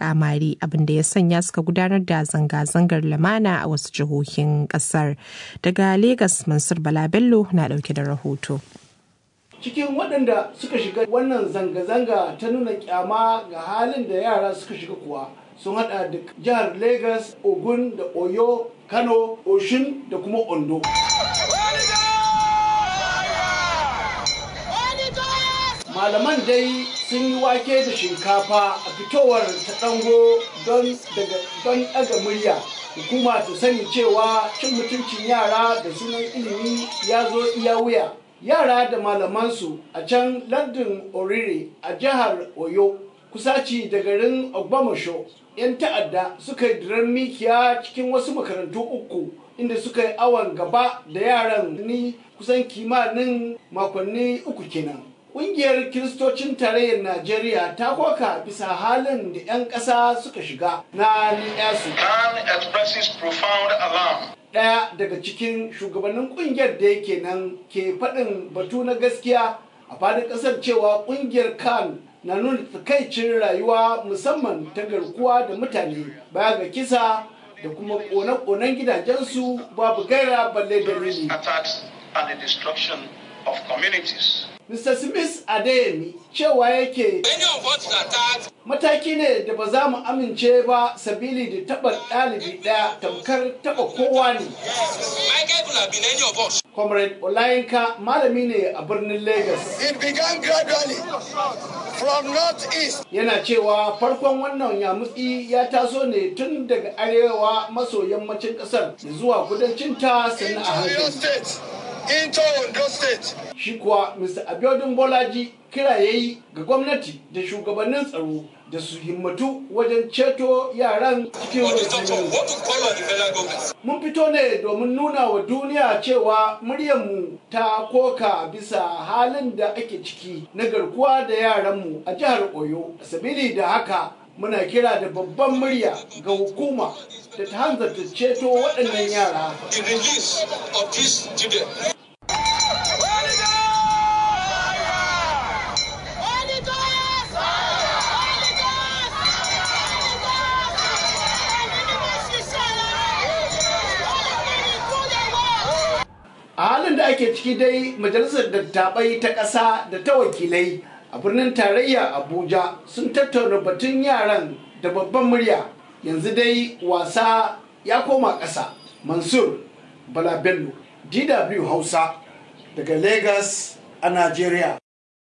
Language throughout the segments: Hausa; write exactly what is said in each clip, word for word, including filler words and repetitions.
kamari abin da ya sanya suka gudanar da zanga-zangar lamana a wasu jihohin kasar. Daga Legas, Mansur Bala Bello na dauke da rahoto. Cikin waɗanda suka shiga wannan zanga-zanga ta nuna kyama ga halin da yara suka shiga kuwa sun hada da jihar Legas, Ogun da Oyo, Kano, Oshun da kuma Ondo. Malaman dai sun yi wake da shinkafa a fitowar ta ɗango don ɗaga murya. Hukuma ta sani cewa cin mutuncin yara da sunan ilimi ya zo iya wuya. Yara da malamansu a can lardin Orire a jihar Oyo, kusaci da garin Ogbomoso, 'yan ta'adda suka yi diran mikiya cikin wasu makarantu uku inda suka yi awon gaba da yaran ni kusan kimanin makonni uku kenan. Ƙungiyar Kiristocin Tarayyar Najeriya ta koka bisa halin da 'yan ƙasa suka shiga na ni'yasu. Ɗaya daga cikin shugabannin ƙungiyar da yake nan ke faɗin batu na gaskiya a faɗin ƙasar cewa ƙungiyar kan na nuna takaicin rayuwa musamman ta garkuwa da mutane baya ga kisa da kuma ƙone-ƙonen gidajensu babu gaira balle dalili. Mister Smith Adeyemi cewa yake mataki ne da ba za mu amince ba sabili da taɓa ɗalibi ɗaya tamkar taɓa kowa ne. Comrade Olayinka malami ne a birnin Lagos. It began gradually from north east. Yana cewa farkon wannan yamutsi ya taso ne tun daga arewa maso yammacin ƙasar zuwa kudancin ta sannan a hankali. Into Ondo State. Shi kuwa Mister Abiodun Bolaji kira yayi ga gwamnati da shugabannin tsaro da su himmatu wajen ceto yaran cikin rukunin. Mun fito ne domin nuna wa duniya cewa muryarmu ta koka bisa halin da ake ciki na garkuwa da yaranmu a jihar Oyo. Sabili da haka muna kira da babban murya ga hukuma da ta hanzarta ceto waɗannan yara. A halin da ake ciki dai majalisar dattabai ta ƙasa da ta wakilai a birnin tarayya Abuja sun tattauna batun yaran da babban murya. Yanzu dai wasa ya koma ƙasa. Mansur Bala Bello, D W Hausa daga Lagos a Najeriya.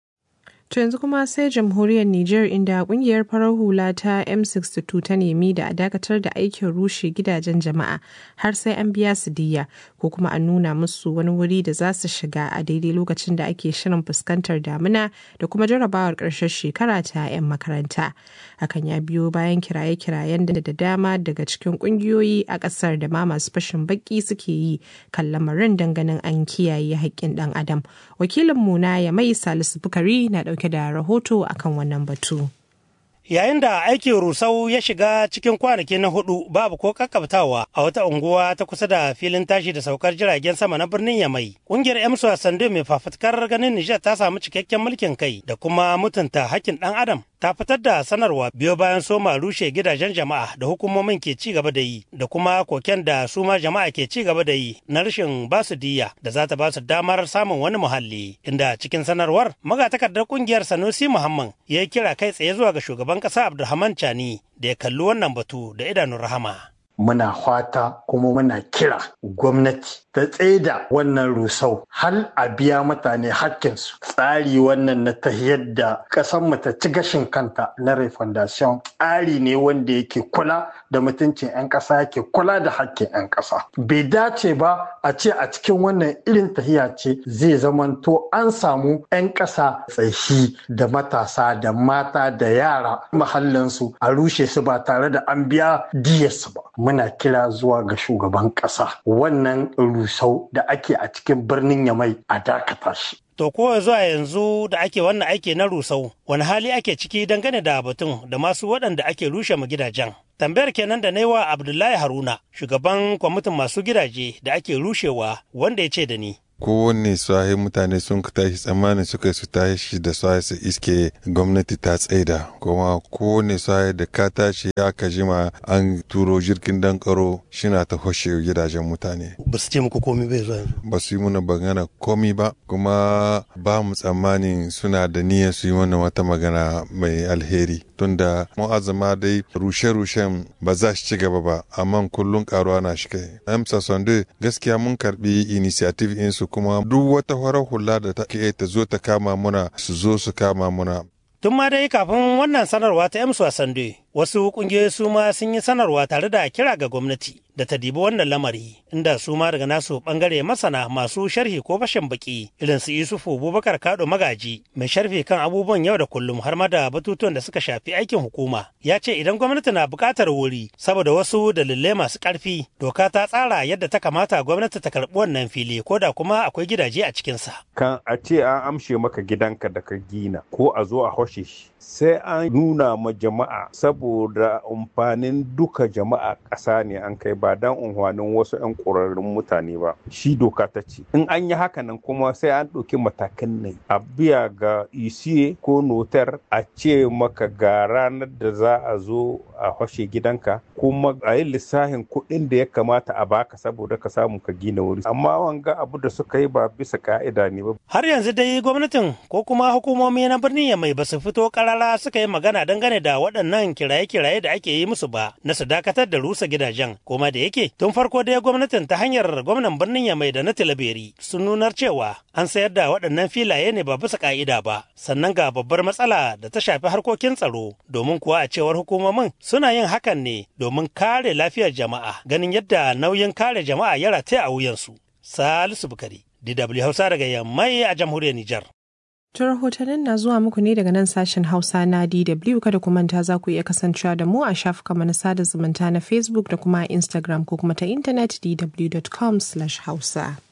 To yanzu kuma sai jamhuriyar Nijar inda kungiyar farar hula ta M sixty-two ta nemi da a dakatar da aikin rushe gidajen jama'a har sai an biya su diyya ko kuma a nuna musu wani wuri da za su shiga a daidai lokacin da ake shirin fuskantar damina da kuma jarrabawar ƙarshen shekara ta 'yan makaranta. Hakan ya biyo bayan kiraye-kirayen da da dama daga cikin kungiyoyi a ƙasar da ma masu fashin baki suke yi kan lamarin danganin an kiyaye haƙƙin ɗan adam. Wakilinmu na Yamai Salisu Bukari na ɗauke da rahoto akan wannan batu. Yayin da aikin rusau ya shiga cikin kwanaki na hudu babu ko kakkabtawa a wata unguwa ta kusa da filin tashi da saukar jiragen sama na birnin Yamai. Kungiyar Emsu Sando mai fafutukar ganin Nijar ta samu cikakken mulkin kai da kuma mutunta hakkin ɗan adam ta fitar da sanarwa biyo bayan soma rushe gidajen jama'a da hukumomin ke ci gaba da yi da kuma koken da su ma jama'a ke ci gaba da yi na rashin basu diya da za ta basu damar samun wani muhalli, inda cikin sanarwar magatakardar kungiyar Sanusi Muhammad ya yi kira kai tsaye zuwa ga shugaban kasa Abdulrahman Chani da ya kalli wannan batu da idanun rahama. Muna fata kuma muna kira gwamnati ta tsaida wannan rusau har a biya mutane hakkinsu. Tsari wannan na tahiyar da ƙasarmu ta ci gashin kanta na refondation tsari ne wanda yake kula da mutuncin 'yan ƙasa, yake kula da hakkin 'yan ƙasa. Bai dace ba a ce a cikin wannan irin tahiya ce zai zamanto an samu 'yan ƙasa tsayi da matasa da mata da yara mahallansu a rushe su ba tare da an biya diyarsu ba. Muna kira zuwa ga shugaban ƙasa wannan rusau da ake a cikin birnin Yamai a dakata shi. To ko zuwa yanzu da ake wannan aiki na rusau, wani hali ake ciki dangane da batun da masu waɗanda ake rushe ma gidajen? Tambayar kenan da na yi wa Abdullahi Haruna, shugaban kwamitin masu gidaje da ake rushewa, wanda ya ce da ni. kowanne sahi mutane sun tashi tsammanin suka su tashi da sahi su iske gwamnati ta tsaida, kuma kowanne sahi da ka tashi ya ka jima an turo jirgin dankaro shina ta hoshe gidajen mutane. Ba su ce muku komi bai zuwa yanzu? Ba su yi muna magana komi ba, kuma ba mu tsammanin suna da niyyar su yi mana wata magana mai alheri. Tunda mu'azzama dai rushe-rushen ba za shi ci gaba ba, amma kullum karuwa na shi kai. Amsa Sande gaskiya mun karbi initiative insu, kuma duk wata farar hula da ta ke ta zo ta kama muna su zo su kama muna. Tun ma dai kafin wannan sanarwa ta Amsa Sande, wasu kungiyoyi su ma sun yi sanarwa tare da kira ga gwamnati da ta dibi wannan lamari, inda su ma daga nasu bangare masana masu sharhi ko fashin baki irin su Yusufu Bubakar Kado Magaji mai sharhi kan abubuwan yau da kullum har ma da batutuwan da suka shafi aikin hukuma, ya ce idan gwamnati na buƙatar wuri saboda wasu dalilai masu ƙarfi, doka ta tsara yadda ta kamata gwamnati ta karɓi wannan fili ko da kuma akwai gidaje a cikinsa. Kan a ce an amshe maka gidanka da ka gina ko a zo a hoshe shi, sai an nuna ma jama'a saboda amfanin duka jama'a ƙasa ne an kai, ba dan amfanin wasu 'yan ƙwararrun mutane ba. Shi doka ta ce in an yi haka nan kuma sai an ɗauki matakan ne a biya ga isiye ko notar a ce maka ga ranar da za a zo a hoshe gidanka, kuma a yi lissafin kuɗin da ya kamata a baka saboda ka samu ka gina wuri. Amma wanga abu da suka yi ba bisa ka'ida ne ba. Har yanzu dai gwamnatin ko kuma hukumomi na birnin Yamai ba su fito karara suka yi magana dangane da waɗannan kiraye-kiraye da ake yi musu ba na su dakatar da rusa gidajen, kuma da yake tun farko dai gwamnatin ta hanyar gwamnan birnin Yamai da na Tilaberi sun nunar cewa an sayar da waɗannan filaye ne ba bisa ka'ida ba, sannan ga babbar matsala da ta shafi harkokin tsaro, domin kuwa a cewar hukumomin suna yin hakan ne domin kare lafiyar jama'a, ganin yadda nauyin kare jama'a ya rataya a wuyansu. Salisu Bukari, D W Hausa daga Yamai a jamhuriyar Nijar. To rahotannin na zuwa muku ne daga nan sashen Hausa na D W. Kada ku manta za ku iya kasancewa da mu a shafukanmu na sada zumunta na Facebook da kuma Instagram ko kuma ta intanet d w dot com slash hausa.